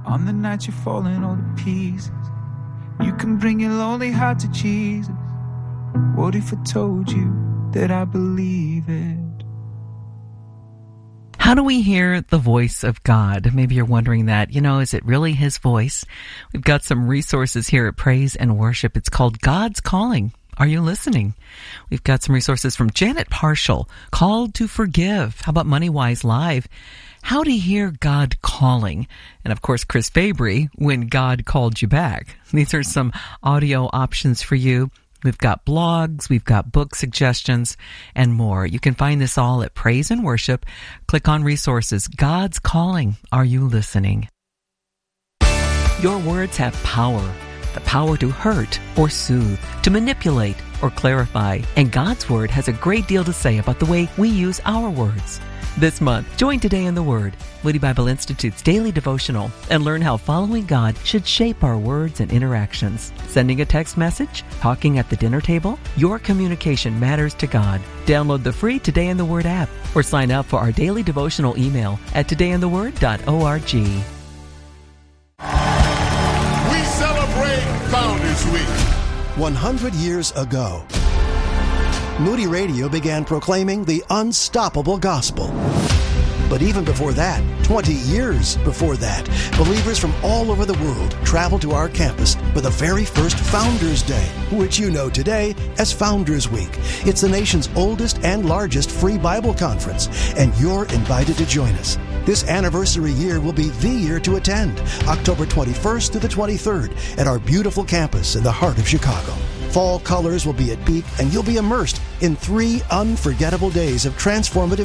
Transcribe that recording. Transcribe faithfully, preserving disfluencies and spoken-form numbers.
On the night you're falling all to pieces, you can bring your lonely heart to Jesus. What if I told you that I believe it? How do we hear the voice of God? Maybe you're wondering that. You know, is it really His voice? We've got some resources here at Praise and Worship. It's called God's Calling. Are you listening? We've got some resources from Janet Parshall, Called to Forgive. How about MoneyWise Live? How to hear God calling. And of course, Chris Fabry, When God Called You Back. These are some audio options for you. We've got blogs, we've got book suggestions, and more. You can find this all at Praise and Worship. Click on Resources. God's Calling. Are you listening? Your words have power. The power to hurt or soothe, to manipulate or clarify. And God's Word has a great deal to say about the way we use our words. This month, join Today in the Word, Moody Bible Institute's daily devotional, and learn how following God should shape our words and interactions. Sending a text message? Talking at the dinner table? Your communication matters to God. Download the free Today in the Word app or sign up for our daily devotional email at today in the word dot org. We celebrate Founders Week. one hundred years ago, Moody Radio began proclaiming the unstoppable gospel. But even before that, twenty years before that, believers from all over the world traveled to our campus for the very first Founders Day, which you know today as Founders Week. It's the nation's oldest and largest free Bible conference, and you're invited to join us. This anniversary year will be the year to attend, October twenty-first to the twenty-third, at our beautiful campus in the heart of Chicago. Fall colors will be at peak, and you'll be immersed in three unforgettable days of transformative